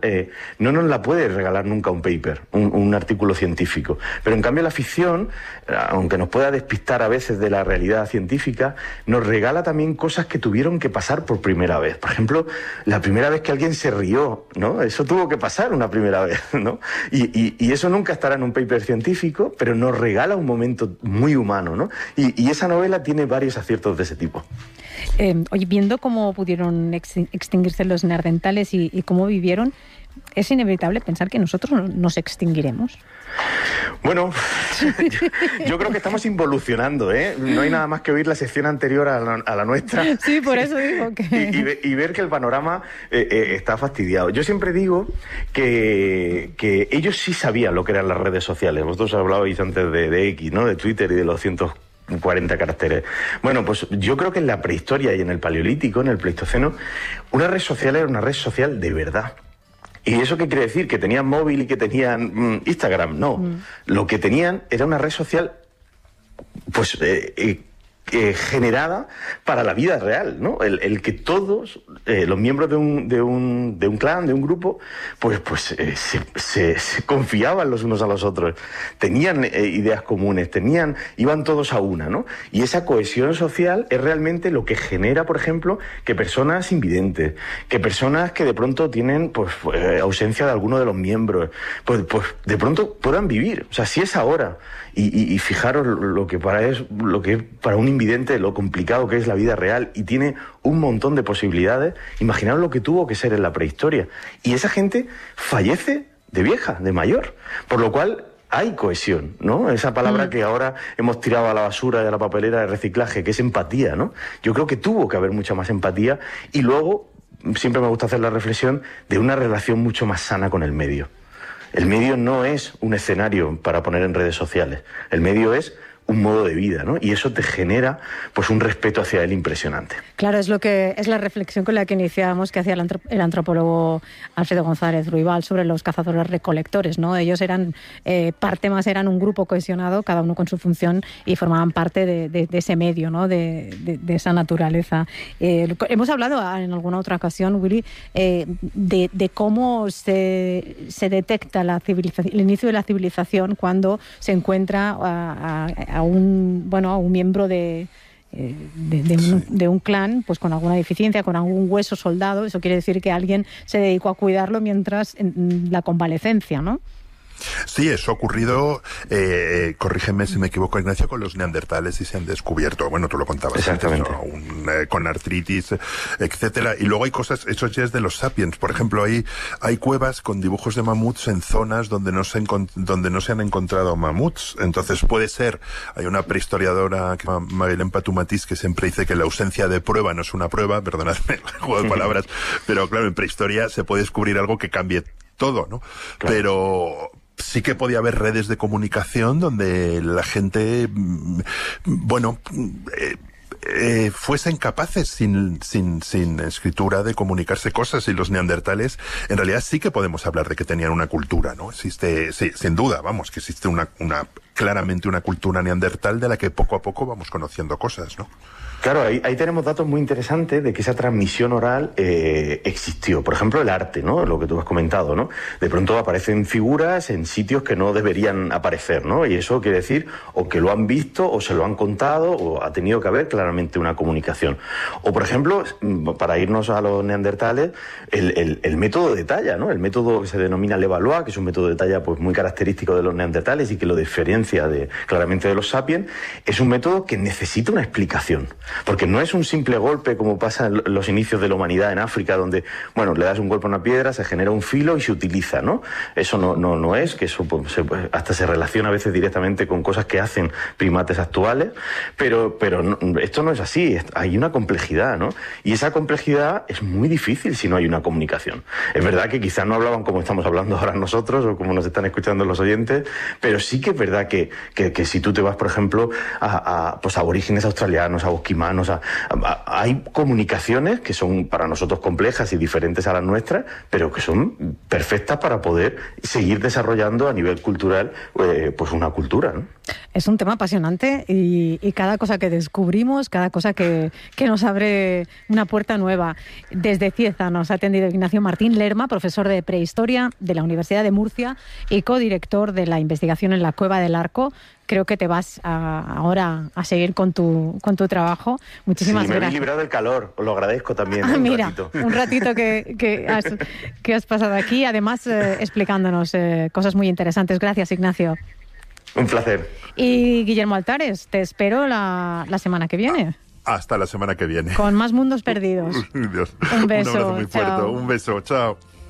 no nos la puede regalar nunca un paper, un artículo científico. Pero en cambio la ficción, aunque nos pueda despistar a veces de la realidad científica, nos regala también cosas que tuvieron que pasar por primera vez. Por ejemplo, la primera vez que alguien se rió, ¿no? Eso tuvo que pasar una primera vez, ¿no? Y eso nunca estará en un paper científico, pero nos regala un momento muy humano, ¿no? Y esa novela tiene varios aciertos de ese tipo. Oye, viendo cómo pudieron extinguirse los neandertales y cómo vivieron, ¿es inevitable pensar que nosotros nos extinguiremos? Bueno, yo creo que estamos involucionando, ¿eh? No hay nada más que oír la sección anterior a la nuestra. Sí, por eso digo que... Y ver que el panorama está fastidiado. Yo siempre digo que ellos sí sabían lo que eran las redes sociales. Vosotros hablabais antes de X, ¿no? De Twitter y de los 140 caracteres. Bueno, pues yo creo que en la prehistoria y en el Paleolítico, en el Pleistoceno, una red social era una red social de verdad. ¿Y eso qué quiere decir? ¿Que tenían móvil y que tenían Instagram? No. Lo que tenían era una red social, pues, generada para la vida real, ¿no? El que todos los miembros de un clan, de un grupo, pues se confiaban los unos a los otros, tenían ideas comunes, iban todos a una, ¿no? Y esa cohesión social es realmente lo que genera, por ejemplo, que personas invidentes, que personas que de pronto tienen ausencia de alguno de los miembros, pues de pronto puedan vivir. O sea, si es ahora. Y fijaros lo que para un invidente, lo complicado que es la vida real, y tiene un montón de posibilidades. Imaginaos lo que tuvo que ser en la prehistoria. Y esa gente fallece de vieja, de mayor. Por lo cual hay cohesión, ¿no? Esa palabra que ahora hemos tirado a la basura y a la papelera de reciclaje, que es empatía, ¿no? Yo creo que tuvo que haber mucha más empatía, y luego siempre me gusta hacer la reflexión de una relación mucho más sana con el medio. El medio no es un escenario para poner en redes sociales. El medio es un modo de vida, ¿no? Y eso te genera, pues, un respeto hacia él impresionante. Claro, es la reflexión con la que iniciábamos, que hacía el antropólogo Alfredo González Ruibal sobre los cazadores-recolectores, ¿no? Ellos eran eran un grupo cohesionado, cada uno con su función, y formaban parte de ese medio, ¿no? De esa naturaleza. Hemos hablado en alguna otra ocasión, Willy, de cómo se detecta el inicio de la civilización cuando se encuentra a un miembro de un clan, pues con alguna deficiencia, con algún hueso soldado. Eso quiere decir que alguien se dedicó a cuidarlo mientras en la convalecencia, ¿no? Sí, eso ha ocurrido, corrígeme si me equivoco, Ignacio, con los neandertales, y se han descubierto, bueno, tú lo contabas. Exactamente. Antes, ¿no? Con artritis, etcétera. Y luego hay cosas, eso ya es de los sapiens. Por ejemplo, hay cuevas con dibujos de mamuts en zonas donde no se han encontrado mamuts. Entonces puede ser, hay una prehistoriadora que se llama Marilyn Patumatis, que siempre dice que la ausencia de prueba no es una prueba, perdonadme el juego de palabras, pero claro, en prehistoria se puede descubrir algo que cambie todo, ¿no? Claro. Pero sí que podía haber redes de comunicación donde la gente, fuesen capaces sin escritura de comunicarse cosas, y los neandertales en realidad sí que podemos hablar de que tenían una cultura, ¿no? Existe, sí, sin duda, vamos, que existe claramente una cultura neandertal de la que poco a poco vamos conociendo cosas, ¿no? Claro, ahí tenemos datos muy interesantes de que esa transmisión oral existió. Por ejemplo, el arte, ¿no? Lo que tú has comentado, ¿no? De pronto aparecen figuras en sitios que no deberían aparecer, ¿no? Y eso quiere decir o que lo han visto, o se lo han contado, o ha tenido que haber claramente una comunicación. O, por ejemplo, para irnos a los neandertales, el método de talla, ¿no? El método que se denomina Levallois, que es un método de talla, pues, muy característico de los neandertales y que lo diferencia claramente de los sapiens, es un método que necesita una explicación. Porque no es un simple golpe como pasa en los inicios de la humanidad en África, donde, bueno, le das un golpe a una piedra, se genera un filo y se utiliza, ¿no? Eso no es, que eso hasta se relaciona a veces directamente con cosas que hacen primates actuales, pero esto no es así, hay una complejidad, ¿no? Y esa complejidad es muy difícil si no hay una comunicación. Es verdad que quizás no hablaban como estamos hablando ahora nosotros, o como nos están escuchando los oyentes, pero sí que es verdad que si tú te vas, por ejemplo, a aborígenes australianos, a bosquimanos, alemán. O sea, hay comunicaciones que son para nosotros complejas y diferentes a las nuestras, pero que son perfectas para poder seguir desarrollando a nivel cultural pues una cultura, ¿no? Es un tema apasionante y cada cosa que descubrimos, cada cosa que nos abre una puerta nueva. Desde Cieza nos ha atendido Ignacio Martín Lerma, profesor de Prehistoria de la Universidad de Murcia y codirector de la investigación en la Cueva del Arco. Creo que te vas ahora a seguir con tu trabajo. Muchísimas gracias. Me he librado del calor, os lo agradezco también. Mira, un ratito que has pasado aquí, además explicándonos cosas muy interesantes. Gracias, Ignacio. Un placer. Y Guillermo Altares, te espero la semana que viene. Hasta la semana que viene. Con más mundos perdidos. Dios. Un beso. Un abrazo muy fuerte. Chao. Un beso. Chao.